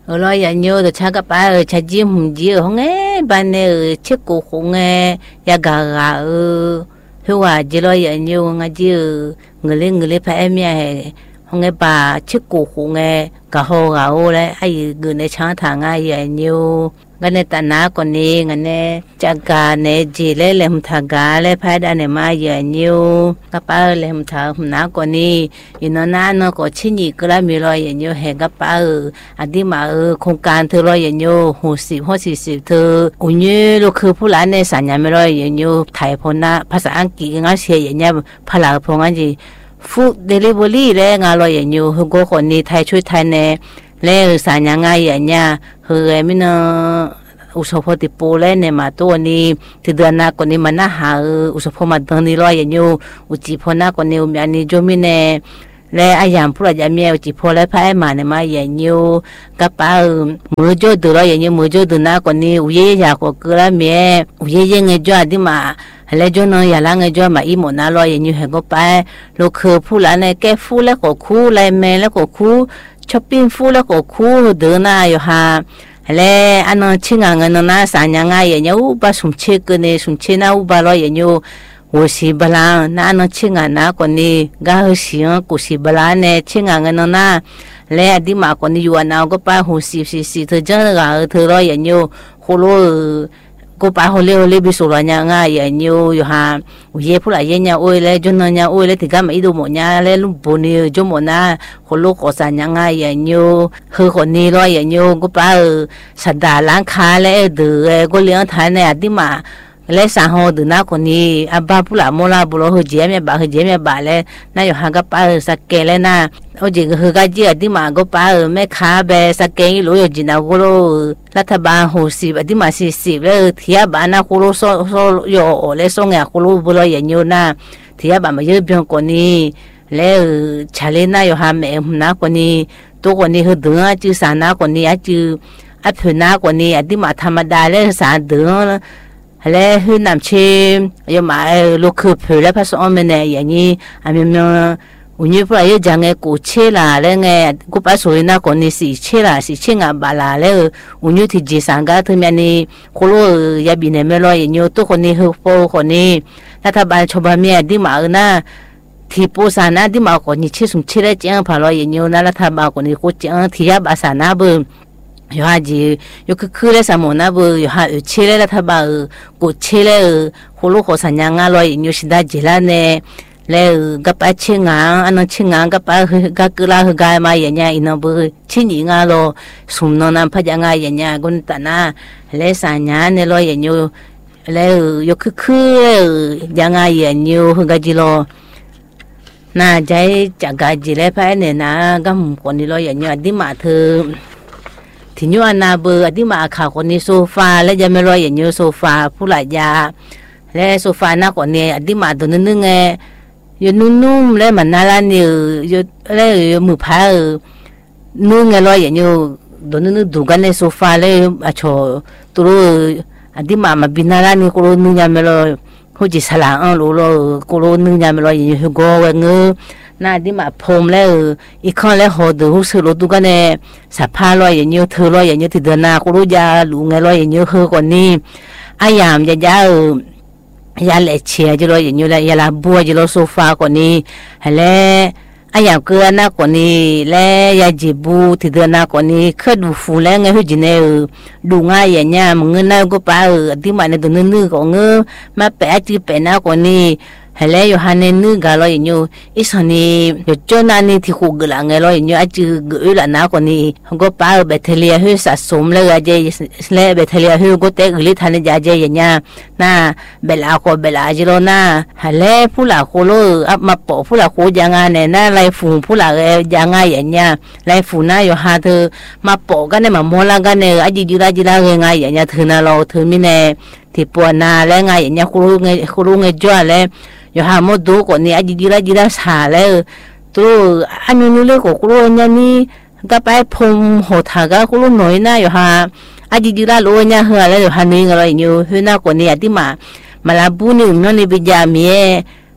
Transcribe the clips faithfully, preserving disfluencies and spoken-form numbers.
ở lo ya nhiều rồi cha các ba ở cha chi hùng chi ở không ấy ban này ở chiếc cổ không ấy ya gà gà ở hiệu quả chỉ lo ya nhiều ngay chi người lên người lên phải em ya không ấy bà chiếc cổ không ấy cả hồ cả hồ đấy ai người này cha thằng ai ya nhiều cái này ta ná còn nè cái này cha gà này chỉ lấy làm thằng gà lấy phải đa này mà ya nhiều các ba làm thằng ná còn nè you know ná nó có chín nhị cái là mi lo ya nhiều hè các ba ở anh đi mà ở không can thưa lo ya nhiều hồ sĩ hồ sĩ sĩ thưa u như lúc cứ phụ lãn này sản nhà mi lo ya nhiều Thái phong naภาษาอังกฤษง่ายเสียอย่างเงี้ยพลาพงอันจีฟูเดลิเวอรี่เลยงานlo ya nhiềuฮึก็คนนี้ไทยช่วยไทยเนี่ยแล้วสารยังไงอย่างเงี้ยเฮ้ยมินอุศพติปูเล่เนี่ยมาตัวนี้ที่เดือนหน้าคนนี้มันน่าหาอุศพมาเดือนนี้รออย่างอยู่อุจิพนักคนนี้มีอันนี้จมินเน่และอายังพูดอย่างเมียอุจิพและพายมาเนี่ยมาอย่างอยู่กับป้ามือจ่อดูรออย่างอยู่มือจ่อดูหน้าคนนี้อุเย่อยากก็เกลือเมียอุเย่ยังไงจ่อที่มาแล้วจ่อน้อยอย่างละไงจ่อมาอีหมดน่ารออย่างอยู่เห็นก็ไปลูกคือผู้หลานเนี่ยแกฟูแล้วก็คู่ไล่แม่แล้วก็คู่ช้อปปิ้งฟูแล้วก็คู่เดินหน้าอยู่ฮะแล้วอันนั้นชิงงานนั้นสารยังไงอย่างนี้อุบะสมเชกันเนี่ยสมเชน่าอุบะรออย่างนี้หัวสีบลานั่นชิงงานนะคนนี้ก้าวเสียงกุศิบลาเนี่ยชิงงานนั้นนะแล้วอดีมาคนนี้อยู่อันนั้นก็ไปหัวสีสีสีเธอจะก้าวเธอรออย่างนี้ฮัลโหลก็ไปฮัลโหลฮัลโหลบิสุรายังไงอย่างนี้อยู่ฮะวิเยพูดอะไรเนี่ยโอ้ยแล้วจนนั้นเนี่ยโอ้ยแล้วที่ก็ไม่ดูหมดเนี่ยแล้วลุงปุ่นเนี่ยจนหมดนะฮัลโหลก็สั่งยังไงอย่างนี้คือคนนี้รออย่างนี้ก็ไปสัตว์ด่าล้างขาแล้วเดือก็เลี้ยงทานเนี่ยอดีมาแล้วสาวหัวดูน้าคนนี้อาบ้าพูดละโมลาบุโรหเจียมบ้าหเจียมบ้าแล้วน่าอยู่ห่างกับป้าสักเกลเลยนะโอ้จริงคือการจีอดีมาก็ป้าแม่ค้าเบสักเกลรู้อยู่จีน่ากุโรรัฐบาลหัวสิบอดีมาสิสิบแล้วที่อาบ้านน่ากุโรโซโซโยแล้วส่งเนี่ยกุโรบุโรอย่างนี้นะที่อาบ้านมาเยอะเพียงคนนี้แล้วชาเลน่าอยู่ห่างแม่หุ่นน้าคนนี้ตัวคนนี้คือเดือดจื้อสาน้าคนนี้อาจื้ออัดผืนน้าคนนี้อดีมาธรรมดาแล้วสาเดือดแล้วหื้อนำเชื่อยังมาลูกคือเผยแล้วภาษาอังกฤษเนี่ยอย่างนี้อันนี้มันวันนี้พวกเราจะไงกูเชื่อละแล้วไงกูไปสวยนะคนนี้สิเชื่อละสิเชื่องาบาลาแล้ววันนี้ที่จีสังกัดที่มันนี่คนรู้ยาบินเนี่ยไม่รออย่างนี้ตัวคนนี้คือโฟคนนี้รัฐบาลชาวบ้านเนี่ยที่มาเออนะที่ปูสานะที่มาคนนี้เชื่อสมเชื่อได้จังพอรออย่างนี้นะรัฐบาลคนนี้กูจังที่ยาบาสานะบุ有哈子有个去了什么那不有哈有吃了他把过吃了葫芦和山羊啊来有时大吉了呢แล้วก็ไปเชียงอ่างอันนั้นเชียงอ่างก็ไปก็กลาก็กายมาอย่างเงี้ยอินบุเชียงอ่างเราสมนนำพยังไงอย่างเงี้ยกุนตานะแล้วสัญญาเนี่ยเราอย่างเงี้ยแล้วยกคือยังไงอย่างเงี้ยก็จีโลน่าใจจากกาจีเลยไปเนี่ยนะก็คนนี้เราอย่างเงี้ยดิมาเธอที่ยูอันนาเบอร์ที่มาข่าวคนนี้โซฟาแล้วจะไม่รออย่างเงี้ยโซฟาผู้หลายยาและโซฟาหน้าคนนี้ที่มาตัวนึงๆไงอยู่นุ่มๆแล้วมันน่ารักเนี่ยอยู่แล้วอยู่มือผ้านุ่งไงรออย่างเงี้ยตัวนึงดูกันในโซฟาแล้วอ่ะโชตัวที่มามาบินน่ารักนี่กูรู้นุ่งยังไม่รอเขาจีสลางอ่ะรู้รู้กูรู้นุ่งยังไม่รออย่างเงี้ยก็เงยน่าที่มาพรมแล้วอีกข้อแล้วหอดูรู้สึกรู้ตัวกันเนี่ยสภาพรอยอย่างเงี้ยเธอรอยอย่างเงี้ยที่เดินหน้ากูรู้ยาลูไงรอยอย่างเงี้ยคือคนนี้อายามยายายาเล็กเชียจะรอยอย่างเงี้ยแล้วยาลาบัวจะรอโซฟาคนนี้แล้วอายามเกลือหน้าคนนี้แล้วยาจีบูที่เดินหน้าคนนี้เคยดูฟูแล้วไงคือจีเนอดูง่ายอย่างเงี้ยมึงเงินน่าก็ไปเออที่มาในตัวนึกๆของเงือมาแปะจีแปะหน้าคนนี้แล้วอยู่ฮันนี่นึกกันเลยอยู่อีสันนี่อยู่จนนั่นนี่ที่คู่กันละไงเลยอยู่อาจจะเกิดละน้าคนนี้เขาก็ไปเบทเลียหื้อสะสมเลยอาจจะแล้วเบทเลียหื้อก็เตะกลิทันจะอาจจะอย่างเงี้ยน่าเบลาโคเบลาจิโรน่าแล้วผู้หลักโคโลอับมาปอผู้หลักโคยังไงเนี่ยน่าไล่ฝูผู้หลักยังไงอย่างเงี้ยไล่ฝูน่าอยู่ฮาเธอมาปอกันเนี่ยมาโมลังกันเนี่ยอาจจะจีราจีรายังไงอย่างเงี้ยเธอน่าเราเธอมีเนี่ยที่ปวดน่าแล้วไงอย่างเงี้ยคุรุไงคุรุไงจ้าแล้วอยู่หาหมดดูก่อนนี่อาจจะจีราจีราสาแล้วตัวอันนู้นเลยก็คุรุเนี่ยนี่ก็ไปพงหัวถากก็คุรุหน่อยนะอยู่หาอาจจะจีราโลเนี่ยเหือแล้วอยู่หาหนึ่งอะไรอยู่เหือหน้าก่อนนี่อาจจะมามาลาบุญนี่มันนี่เป็นยามี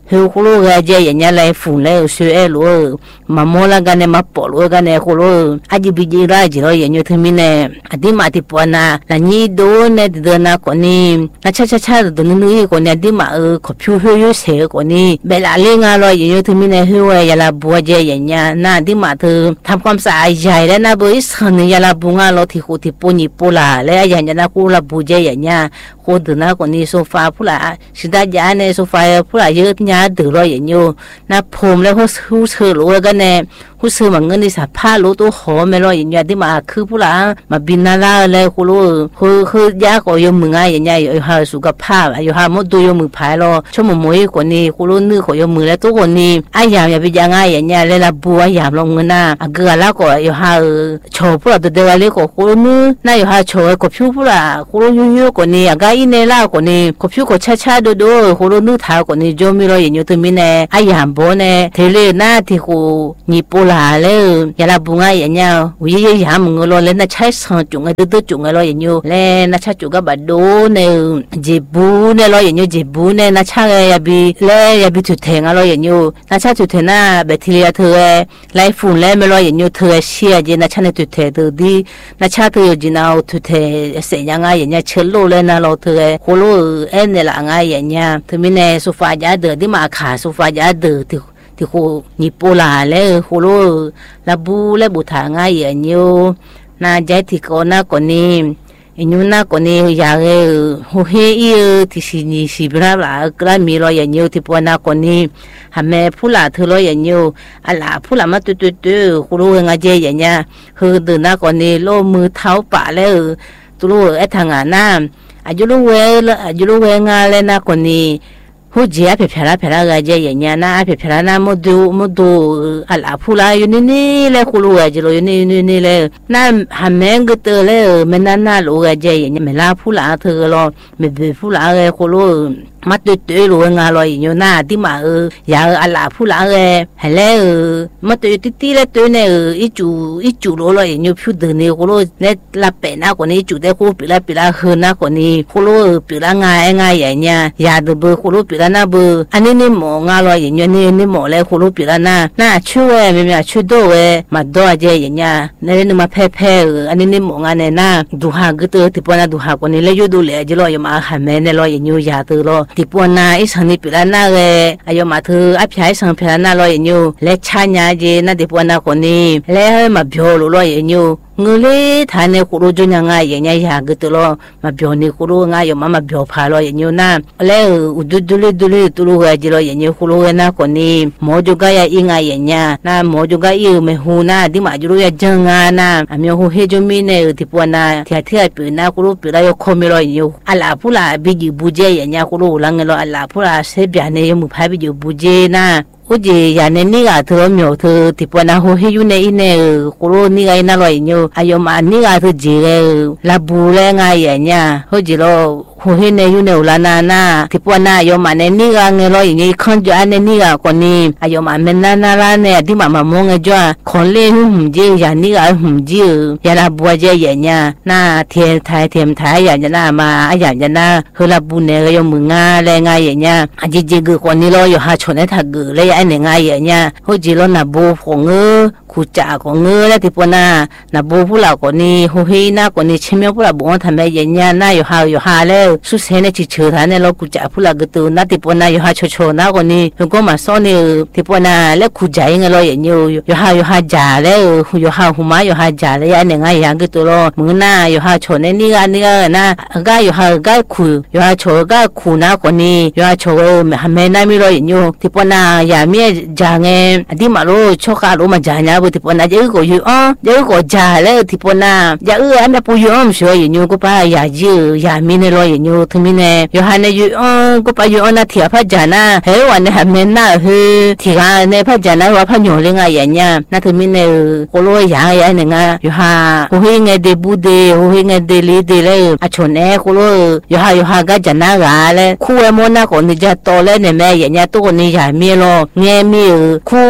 เฮาคุโลกะเจยญะไลฟุนไลซุเอโลมะมอลากะเนมะปอโลกะเนคุโลอะจิบิจิราจิโรยญะทมิเนอะดิมาติปวนาลาญีโดเนตเดนาโกนีนะชะชะชะดนุนุยโกเนดิมาเอขอพิวพิวยุเสโกนีเบลาเลงาโลยญะทมิเนเฮวยะลาบัวเจยญะนาดิมาเธอทำความสะอาดใหญ่และนะบ่อิสขนยะลาบุงาโลที่โคที่ปญิปุลาและยะญะนะกูลาบูเจยญะโคดนะโกนีโซฟาพุลาสิดาญาเนโซฟาพุลาเยอะญะเดรอยญะนะผมแล้วฮู้เชอโลกะเนฮู้เชอมังเงินนี่สะพาโลโตหอเมลอยญะดิมาคือพุลามาบินนาลาเลคุโลคือคือยาก็ยมึงอ่ะญะยฮาสุกะพาอยู่หามดดูยมึงพายโลชมมวยกว่านี้คุโลนึก็ยมึงแล้วตัวคนนี้อ่ะยามอย่าไปยังอ่ะญะเลละบัวยามลงเงินน่ะอะกะละก็อยู่หาโชพุลาตัวเดวเลก็คุโลนึน่ะอยู่หาโชก็พิวพุลาคุโลยุยุกว่านี้อะกะอิเนลากว่านี้ก็พิวก็ชะๆโดๆคุโลนึทากว่านี้จอมิโลญะตมิเนอ่ะยามบ่เนเทเลน่ะที่กูนี่ปุลาเลยยาลาบุงอ่ะญะวิยยามงโลเลน่ะใช้สังจุงเดดจุงโลญะเลน่ะชะจุกะบะโดเนจิบูเนโลญะจิบูเนน่ะชะยะบิเลยะบิทุเทงอ่ะโลญะน่ะชะทุเทน่ะแบคทีเรียเธอไลฟุนเลเมโลญะเธอเชียจิน่ะชะเนทุเทเดดีน่ะชะเธอจินาทุเทเสยะงอ่ะญะเชโลเลน่ะโลเธอโคโลเอเนละงอ่ะญะทมิเนโซฟาญะเดดิมาขาโซฟาญะเดติที่โคนี่โปลาเลโคโลลาบูเลบุทางายญโยนาใจที่โกนาโกนีอินูนาโกนียาเอโฮเฮอีที่สินีสิบราบลากลามีโลญโยที่ปวนาโกนีหาเมพุลาเธอโลญโยอะลาพุลามาตุตุตุโคโลงาเจญญะเฮเดนาโกนีโลมือเท้าปะเลตุโลเอทางานาอายุโลเวอายุโลเวงาเลนาโกนีฮู้เจียเพ่ๆละเพ่ละกะเจยญะนะเพ่ๆละนะมดูมดูอะลาพุลาอยู่นี่ๆเลคุโลกะจิโลอยู่นี่ๆเลนะหาเมงกะเตเลเมนานาโลกะเจยญะเมลาพุลาเธอโลเมเบพุลาเรคุโลมาตุตุโลงาโลญนะติมาเอยาอะลาพุลาเรฮะเลมาตุติติเลตุเนอีจูอีจูโลโลญพิวเดเนคุโลเนลาเปนะกว่านี้จูเดคุปิลาปิลาเฮนะกว่านี้คุโลปิลางางาญะยาเดเบคุโลปิลานาบูอันนี้นี่หมองาลอยญะนี่นี่หมอเลยคุโลปิลานาน่าช่วยแม่ๆช่วยด้วยมาดอเจญะเนนี่มาเพเพอันนี้นี่หมองาเนน่าดูหากะเตติปนะดูหากว่านี้เลยอยู่ดูแลจิโลยมาหาแม่เนลอยญยาเตโลติปนาอิสันนิปิลานาเรอายมาเธออภิไอสังเพลานาลอยญเลชาญาเจนะติปนาคนนี้เลมาเบียวลอยญเงเลทานในคุโรจยังไงอย่างเงี้ยอยากตัวเรามาเบียวในคุโรง่ายอย่างมามาเบียวพาเราอย่างเงี้ยนะแล้วอุดดุลิดุลิตัวเราจะเราอย่างเงี้ยคุโรนะคนนี้หมอจุกายอิงไงอย่างเงี้ยนะหมอจุกายไม่หูนะที่มาจุโรยจังงานะอามีหูเฮจมีเนี่ยที่ปวนะที่ที่ปีนะคุโรปีเรายกคอมีเราอย่างเงี้ยอัลลาพูลาบิจิบูเจอย่างเงี้ยคุโรหลังเราอัลลาพูลาเสบียเนี่ยมุพาบิจิบูเจนะโอ้ยยาเนนี่กาเธอมีเธอที่ปวนะโฮเฮยูเนอินเนคุโรนี่ไงน่าลอยเงี้ยอายมานี่กาเธอจีเรลาบูเลงไงอย่างเงี้ยโหจีโร่โฮเฮเนยูเนอุลานานาที่ปวนะอายมาเนนี่กาเงลอยอย่างเงี้ยขันจ้าเนนี่กาคนนี้อายมาเมนานาลาเนี่ยที่มามามองจ้าคนเลี้ยหุ่มจียานี่กาหุ่มจียาลาบัวเจอย่างเงี้ยน่าเทียนไทยเทียมไทยอย่างเงี้ยน่ามาอย่างเงี้ยน่าเฮลาบูเนก็ยมึงงาเลงไงอย่างเงี้ยอาจีจีคือคนนี้เราอยู่หาชนให้ถักกือเลยไอ้เนี่ยไงอย่างเงี้ยโหจีโร่น่ะบูของเงอคูจ่าของเงอแล้วที่ปนน่ะน่ะบูผู้หลักคนนี้โหเฮน่ะคนนี้เชื่อมผู้หลักบอกว่าทำไมอย่างเงี้ยน่ะอยู่หาอยู่หาแล้วสุดเซนเนี่ยจีเชื่อท่านเนี่ยเราคูจ่าผู้หลักก็ตัวน่ะที่ปนน่ะอยู่หาโชโชน่ะคนนี้เพิ่งก็มาสอนเนี่ยที่ปนน่ะแล้วคูจ่ายังไงเราอย่างเงี้ยอยู่หาอยู่หาจ่าแล้วอยู่หาหัวมาอยู่หาจ่าแล้วไอ้เนี่ยไงอย่างก็ตัวเรามึงน่ะอยู่หาโชเนี่ยนี่กันนี่กันน่ะก็อยู่หาก็คูอยู่หาโชก็คูน่ะคนนี้อยู่หาโชทำไมน่ะมีเราอย่างเงี้ยที่ปนน่ะอย่ามีจางเงอดีมาโลชกาโลมาจานาบุติปนาเจ้าก็อยู่อ๋อเจ้าก็จ่าเลยที่ปนาอย่าเอออันนั้นปุยอ๋อมช่วยอยู่ก็ป้าอย่าจื้ออย่ามีในรอยอยู่ทั้งมีเนี่ยอยู่หันในอยู่อ๋อก็ป้าอยู่อ๋อน่ะเถียพัดจานาเฮ้ยวันนี้หาเมนน่ะเฮ้ยที่กันในพัดจานาว่าพัดหยงเลยไงอย่างเงี้ยน่ะทั้งมีเนี่ยโคโลอย่างอย่างหนึ่งอ่ะอยู่หาโหเฮงเดบูเดโหเฮงเดลีเดเลยอ่ะชนเอโคโลอยู่หาอยู่หาก็จานากาเลยคู่เอโมน่ะคนนี้จะโตเลยเนี่ยแม่อย่างเงี้ยตัวนี้อย่ามีโลเงี้ยมีคู่เลย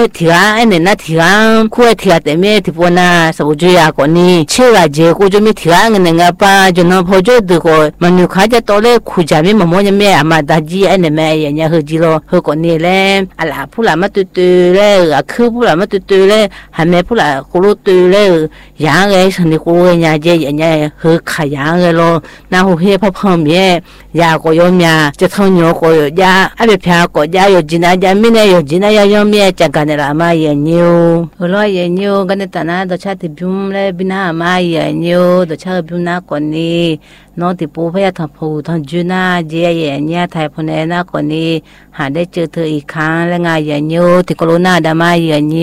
提案哎那提案苦提案对面提不那手机呀个呢吃了结果就没提案个那个把就能跑就这个嘛你看着到了苦家面么么面啊嘛大鸡哎那么人家和几咯和个呢嘞啊啦不啦嘛对对嘞啊可不啦嘛对对嘞还没不啦葫芦对嘞羊哎身体葫芦人家这人家和看羊个咯然后黑泡泡面呀个有面这头牛个有呀啊别偏个呀有几那家面呢有几那家有面这个的啦嘛也牛后来也牛跟那当那都吃的比我们嘞比那嘛也牛都吃比那个呢น้องติปูพยาทำผูทำจูน่าเจียเย่เนี่ยไทยพนเนน่าคนนี้หาได้เจอเธออีกครั้งและงานเย่ยูติโคโรนาดามาเย่ยู